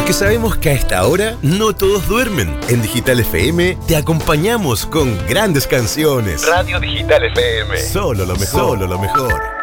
Porque sabemos que a esta hora no todos duermen. En Digital FM te acompañamos con grandes canciones. Radio Digital FM. Solo lo mejor. Solo lo mejor.